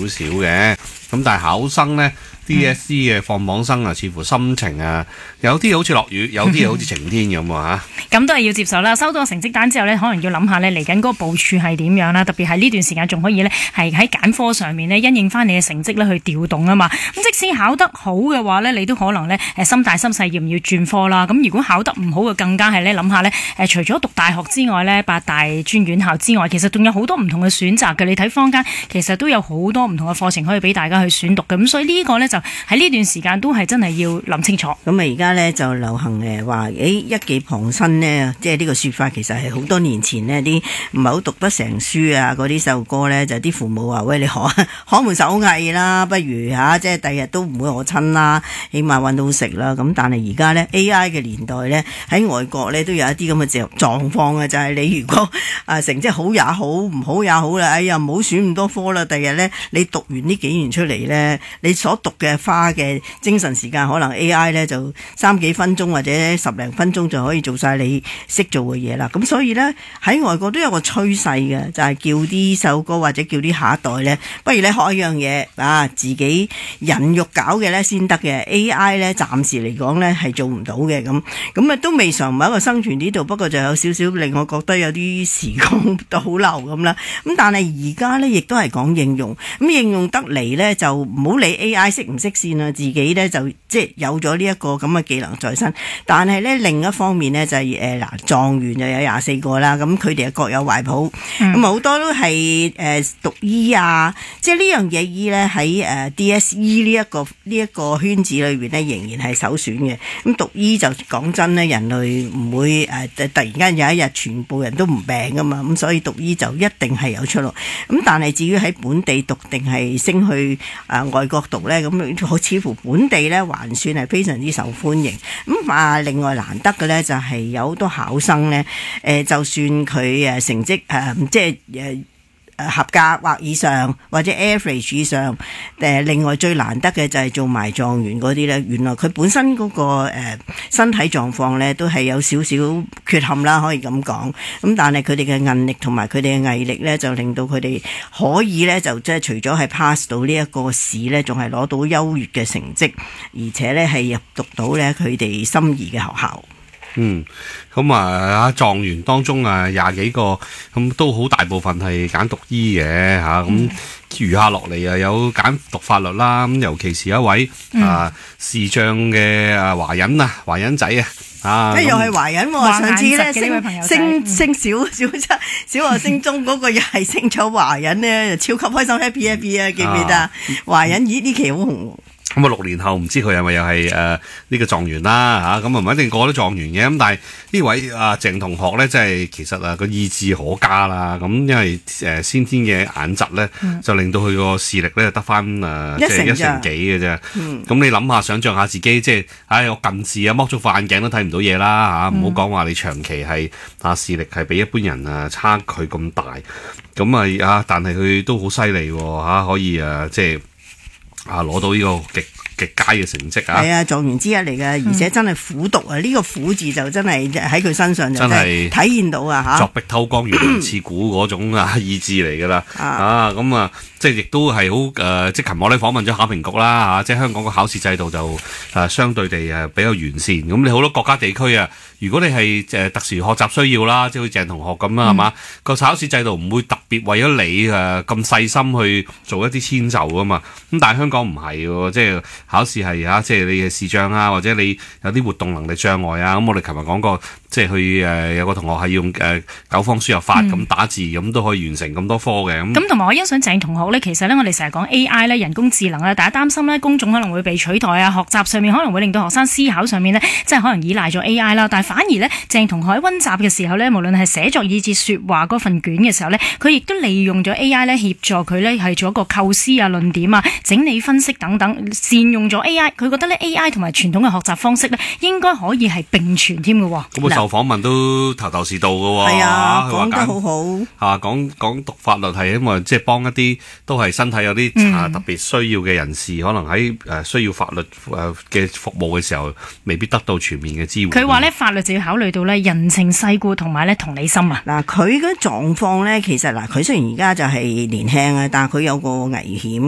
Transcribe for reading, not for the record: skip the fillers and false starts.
少嘅。咁但係考生呢 DSE 嘅放榜生啊，似乎心情啊，有啲好似落雨，有啲好似晴天咁啊嚇。 咁都係要接受啦。收到成績單之後呢，可能要諗下呢嚟緊嗰個部署係點樣啦。特別係呢段時間仲可以呢，係喺揀科上面呢，因應翻你嘅成績呢去調動啊嘛。咁即使考得好嘅話呢，你都可能呢心大心細要唔要轉科啦。咁如果考得唔好嘅，更加係呢諗下呢，除咗讀大學之外呢，8大專院校之外，其實仲有好多唔同嘅選擇嘅。你睇坊間其實都有好多唔同嘅課程可以俾大家去選讀嘅。咁所以呢個呢，就喺呢段時間都係真係要諗清楚。 咁啊而家呢，就流行話一技傍身呢，即係呢個說法其實係好多年前呢啲唔係好讀得成書啊嗰啲細路哥呢，就啲父母話喂，你學門手藝啦，不如即係第日都唔會餓親啦，起碼搵到食啦。咁但係而家呢 AI 嘅年代呢，喺外國呢都有一啲咁嘅狀況嘅，就係你如果成績好也好，唔好也好啦，哎呀唔好選咁多科啦，第日呢，你讀完呢幾年出嚟呢，你所讀嘅花嘅精神時間可能 AI 呢就3幾分鐘或者10零分鐘就可以做晒你識做嘅嘢啦。咁所以呢，喺外國都有個趨勢嘅，就係叫啲細路哥或者叫啲下一代呢，不如你學一樣嘢自己人肉搞嘅呢先得嘅。AI 呢暫時嚟講呢係做唔到嘅。咁都未嘗唔係一個生存呢度，不過就有少少令我覺得有啲時光倒流咁啦。咁但係而家呢，亦都係講應用，咁應用得嚟呢，就唔好理 AI 識唔識先啦，自己呢，就即係有咗呢一個咁嘅技能在身。但係呢，另一方面呢，就係狀元就有24個啦，咁佢哋各有懷抱，咁好多都係讀醫啊，即係呢樣嘢醫呢，喺DSE 呢一個圈子裏邊呢，仍然係首選嘅。咁讀醫就講真呢，人類唔會突然間有一日全部人都唔病噶嘛，咁所以讀醫就一定係有出路。咁但係至於喺本地讀定係升去外國讀呢，咁似乎本地呢還算係非常之受歡迎。咁另外難得嘅呢，就係有好多考生呢，就算佢成績即係合格或以上或者 average 以上，另外最難得嘅就係做埋狀元嗰啲呢，原來佢本身嗰個身體狀況呢都係有少少缺陷啦，可以咁講。咁但係佢哋嘅韌力同埋佢哋嘅毅力呢，就令到佢哋可以呢，就即係除咗係 pass 到呢一個試呢，仲係攞到優越嘅成績，而且呢係入讀到呢佢哋心儀嘅學校。 咁狀元當中20幾個，咁都好大部分係揀讀醫嘅咁餘下落嚟有揀讀法律啦。咁尤其是一位視障嘅華人仔又係華人喎。上次咧升小學升中嗰個又係升咗華人咧，超級開心 happy 啊！記唔記得華人呢期好紅。 咁6年後唔知佢係咪又係呢個狀元啦咁唔一定個個都狀元嘅。咁但係呢位鄭同學咧，即係其實個意志可嘉啦。咁因為先天嘅眼疾咧，就令到佢個視力咧得翻即係1成幾嘅啫。咁你諗下，想像下自己即係我近視剝咗副眼鏡都睇唔到嘢啦唔好講話你長期係視力係比一般人差距咁大。咁但係佢都好犀利可以即係攞到呢個極佳嘅成績係狀元之一嚟嘅，而且真係苦讀呢個苦字就真係喺佢身上就真係體現到鑿壁偷光如人刺股嗰種意志嚟㗎啦即係亦都係好即係琴日我哋訪問咗考評局啦即係香港個考試制度就相對地比較完善。咁你好多國家地區如果你係特殊學習需要啦，即係好似鄭同學咁啦係嘛，個考試制度唔會特別為咗你咁細心去做一啲遷就㗎嘛。咁但係香港唔係喎，即係考試係即係你嘅視障或者你有啲活動能力障礙咁我哋琴日講過，即係佢有個同學係用9方輸入法咁打字咁都可以完成咁多科嘅。 咁同埋我欣賞鄭同學咧，其實咧我哋成日講 AI 咧人工智能大家擔心咧公眾可能會被取代學習上面可能會令到學生思考上面咧即係可能依賴咗 AI 啦。但係反而咧鄭同學喺溫習嘅時候咧，無論係寫作以至說話嗰份卷嘅時候咧，佢亦都利用咗 AI 咧協助佢咧係做一個構思論點整理分析等等，善用咗 AI。佢覺得咧 AI 同埋傳統嘅學習方式咧應該可以係並存添嘅。 咁受訪問都頭頭是道嘅係講得好好講讀法律係因為即係幫一啲都係身體有啲特別需要嘅人士，可能喺需要法律嘅服務嘅時候未必得到全面嘅支援。 佢話咧法律就要考慮到咧人情世故同埋咧同理心佢嘅狀況咧，其實佢雖然而家就係年輕但係佢有個危險